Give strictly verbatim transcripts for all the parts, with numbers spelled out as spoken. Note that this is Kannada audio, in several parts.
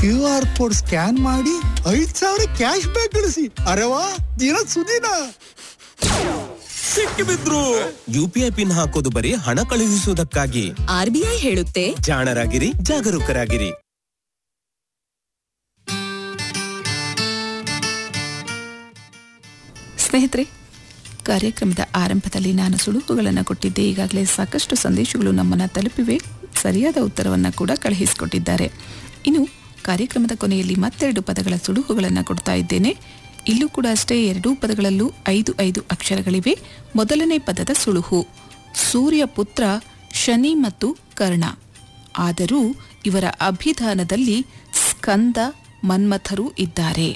ಕ್ಯೂ ಆರ್ ಕೋಡ್ ಸ್ಕ್ಯಾನ್ ಮಾಡಿ ಐದ್ ಸಾವಿರ ಕ್ಯಾಶ್ ಬ್ಯಾಕ್ ಗಳಿಸಿ. ಅರೆ ವಾ, ದಿನ ಸುದಿನ ಸಿಕ್ಕಿಬಿದ್ರು. ಯುಪಿಐ ಪಿನ್ ಹಾಕೋದು ಬರೀ ಹಣ ಕಳುಹಿಸುವುದಕ್ಕಾಗಿ. ಆರ್ಬಿಐ ಹೇಳುತ್ತೆ, ಜಾಣರಾಗಿರಿ, ಜಾಗರೂಕರಾಗಿರಿ. ಸ್ನೇಹಿತರೆ, ಕಾರ್ಯಕ್ರಮದ ಆರಂಭದಲ್ಲಿ ನಾನು ಸುಳುಹುಗಳನ್ನು ಕೊಟ್ಟಿದ್ದೆ. ಈಗಾಗಲೇ ಸಾಕಷ್ಟು ಸಂದೇಶಗಳು ನಮ್ಮನ್ನು ತಲುಪಿವೆ. ಸರಿಯಾದ ಉತ್ತರವನ್ನು ಕೂಡ ಕಳುಹಿಸಿಕೊಟ್ಟಿದ್ದಾರೆ. ಇನ್ನು ಕಾರ್ಯಕ್ರಮದ ಕೊನೆಯಲ್ಲಿ ಮತ್ತೆರಡು ಪದಗಳ ಸುಳುಹುಗಳನ್ನು ಕೊಡ್ತಾ ಇದ್ದೇನೆ. ಇಲ್ಲೂ ಕೂಡ ಅಷ್ಟೇ ಎರಡೂ ಪದಗಳಲ್ಲೂ ಐದು ಐದು ಅಕ್ಷರಗಳಿವೆ. ಮೊದಲನೇ ಪದದ ಸುಳುಹು: ಸೂರ್ಯ ಪುತ್ರ ಶನಿ ಮತ್ತು ಕರ್ಣ, ಆದರೂ ಇವರ ಅಭಿಧಾನದಲ್ಲಿ ಸ್ಕಂದ ಮನ್ಮಥರು ಇದ್ದಾರೆ.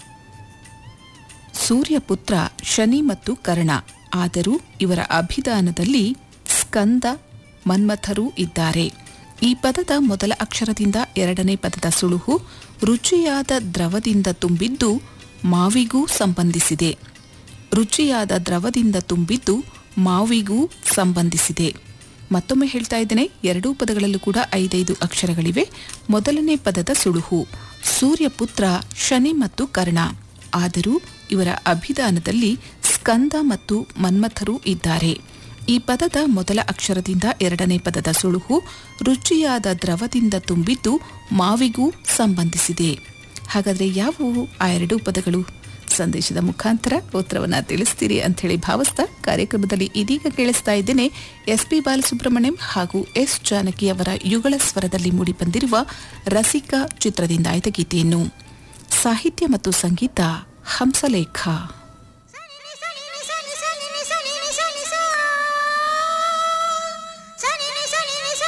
ಸೂರ್ಯಪುತ್ರ ಶನಿ ಮತ್ತು ಕರ್ಣ, ಆದರೂ ಇವರ ಅಭಿಧಾನದಲ್ಲಿ ಸ್ಕಂದ ಮನ್ಮಥರು ಇದ್ದಾರೆ. ಈ ಪದದ ಮೊದಲ ಅಕ್ಷರದಿಂದ ಎರಡನೇ ಪದದ ಸುಳುಹು: ರುಚಿಯಾದ ದ್ರವದಿಂದ ತುಂಬಿದ್ದು ಮಾವಿಗೂ ಸಂಬಂಧಿಸಿದೆ. ರುಚಿಯಾದ ದ್ರವದಿಂದ ತುಂಬಿದ್ದು ಮಾವಿಗೂ ಸಂಬಂಧಿಸಿದೆ. ಮತ್ತೊಮ್ಮೆ ಹೇಳ್ತಾ ಇದ್ದೇನೆ, ಎರಡೂ ಪದಗಳಲ್ಲೂ ಕೂಡ ಐದೈದು ಅಕ್ಷರಗಳಿವೆ. ಮೊದಲನೇ ಪದದ ಸುಳುಹು: ಸೂರ್ಯಪುತ್ರ ಶನಿ ಮತ್ತು ಕರ್ಣ, ಆದರೂ ಇವರ ಅಭಿಧಾನದಲ್ಲಿ ಸ್ಕಂದ ಮತ್ತು ಮನ್ಮಥರು ಇದ್ದಾರೆ. ಈ ಪದದ ಮೊದಲ ಅಕ್ಷರದಿಂದ ಎರಡನೇ ಪದದ ಸುಳುಹು: ರುಚಿಯಾದ ದ್ರವದಿಂದ ತುಂಬಿದ್ದು ಮಾವಿಗೂ ಸಂಬಂಧಿಸಿದೆ. ಹಾಗಾದರೆ ಯಾವುವು ಆ ಎರಡೂ ಪದಗಳು? ಸಂದೇಶದ ಮುಖಾಂತರ ಉತ್ತರವನ್ನು ತಿಳಿಸ್ತೀರಿ ಅಂಥೇಳಿ ಭಾವಿಸ್ತಾ ಕಾರ್ಯಕ್ರಮದಲ್ಲಿ ಇದೀಗ ಕೇಳಿಸ್ತಾ ಇದ್ದೇನೆ ಎಸ್ ಪಿ ಬಾಲಸುಬ್ರಹ್ಮಣ್ಯಂ ಹಾಗೂ ಎಸ್ ಜಾನಕಿ ಅವರ ಯುಗಳ ಸ್ವರದಲ್ಲಿ ಮೂಡಿಬಂದಿರುವ ರಸಿಕಾ ಚಿತ್ರದಿಂದ ಆಯ್ದ ಗೀತೆಯನ್ನು. ಸಾಹಿತ್ಯ ಮತ್ತು ಸಂಗೀತ ಹಂಸಲೇಖ.